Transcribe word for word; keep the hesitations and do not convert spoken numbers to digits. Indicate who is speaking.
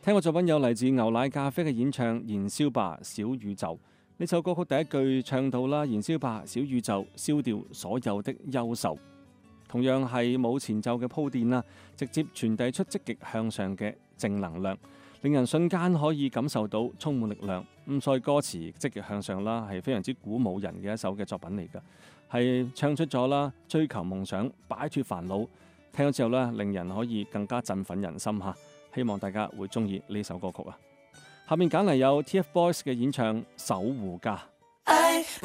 Speaker 1: 聽過作品有嚟自牛奶咖啡嘅演唱《燃燒吧小宇宙》。呢首歌曲第一句唱到啦，燃燒吧小宇宙，燒掉所有的憂愁。同樣係冇前奏嘅鋪墊啦，直接傳遞出積極向上嘅正能量，令人瞬間可以感受到充滿力量。咁所以歌詞積極向上啦，係非常之鼓舞人嘅一首嘅作品嚟㗎，係唱出咗啦追求夢想、擺脫煩惱。聽咗之後咧，令人可以更加振奮人心嚇。希望大家會中意呢首歌曲啊！下面揀嚟有 T F Boys 嘅演唱《守護家》。愛